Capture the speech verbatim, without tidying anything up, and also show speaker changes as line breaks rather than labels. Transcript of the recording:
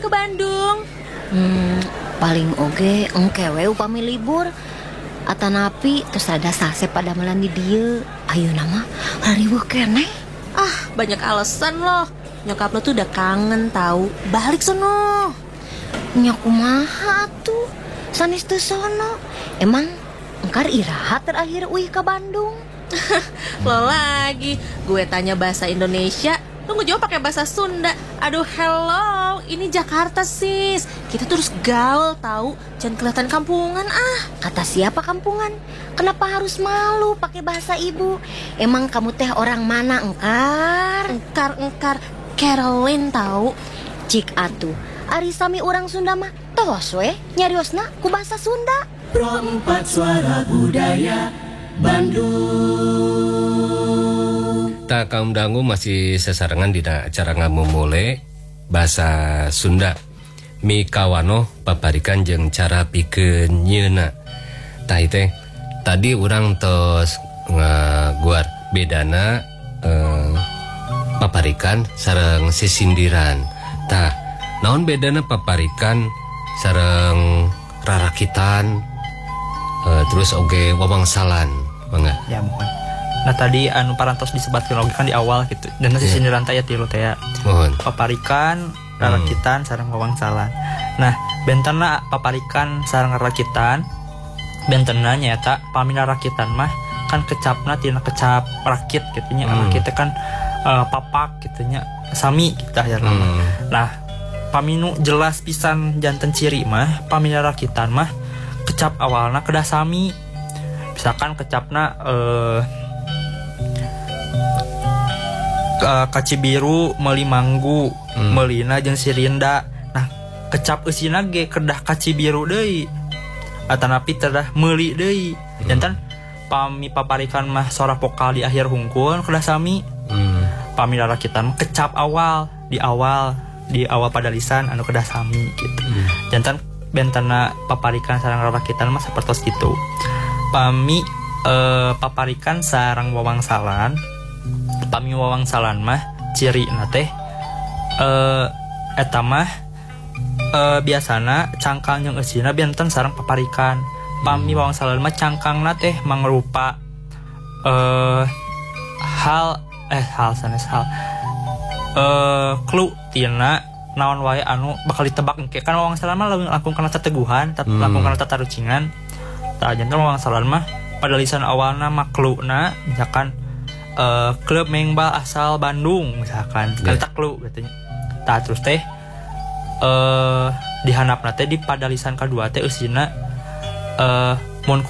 ke Bandung?
Hmm, paling oge engkewe upami libur. Atanapi terus ada sase pada melan di dieu. Ayo nama hariweuh keneh.
Ah, banyak alasan loh. Nyokap lo tuh udah kangen tahu. Balik sono.
Nya kumaha tuh? Sanes teu sono. Emang engkar iraha terakhir uih ke Bandung?
Lo lagi, gue tanya bahasa Indonesia, lo ngejawab pakai bahasa Sunda. Aduh, hello, ini Jakarta sis. Kita terus gaul tahu, jangan kelihatan kampungan ah.
Kata siapa kampungan? Kenapa harus malu pakai bahasa ibu? Emang kamu teh orang mana engkar?
Engkar engkar Caroline tahu.
Cik atuh, ari sami urang Sunda mah tos we nyariosna ku bahasa Sunda.
Pro empat Suara Budaya Bandung.
Tak kaum dangu masih sesarengan di acara ngamumule bahasa Sunda. Mi kawano paparikan jeung cara pikeun nyeuna. Tah teh tadi urang tos ngaguar bedana eh, paparikan sareng sisindiran. Tah naon bedana paparikan sareng rarakitan eh, terus oge wawangsalan mangga.
Ya mohon. Nah tadi anu parantos disebatkeun oge kan di awal gitu. Dan yeah. Sisindiran teh tilu teh ya.
Mohon.
Paparikan, rarakitan, hmm. sareng wawangsalan. Nah, bentenna paparikan sareng rarakitan, bentenna nyaeta pamina rakitan mah kan kecapna tina kecap rakit gitu nya. Hmm. Rakit kan uh, papak gitu nya. Sami kita ya nama. Hmm. Nah, paminu jelas pisan janten ciri mah pamina rakitan mah kecap awalna kedah sami. Misalkan kecapna eh uh, kaci biru meuli manggu, hmm. meulina jeung sirinda. Nah, kecap eusina ge kedah kaci biru deui. Atanapi tedah meuli deui. Hmm. Janten pami paparikan mah sora vokal di akhir hungkul kedah sami. Hmm. Pami rarakitan kecap awal di awal di awal pada lisan anu kedah sami gitu. Hmm. Janten bentana paparikan sareng rarakitan mah sapertos kitu. Pami eh, paparikan sareng wawangsalan. Pami wawangsalan mah ciri na teh eh eta mah eh, biasana cangkal jeung eusina benten sareng paparikan. Pami wawangsalan mah cangkangna teh mangrupa eh hal eh hal sanes hal eh clue tina naon wae anu bakal ditebak engke kan wawangsalan mah langkung kana teteguhan, hmm. langkung kana tatarucingan. Tah janten wawangsalan mah pada lisan awalna makluna misalkan uh, klub mengbal asal Bandung misalkan yeah. Kan taklu katanya. Tah terus teh uh, dihanapna teh di pada lisan kadua teh eusina uh, mun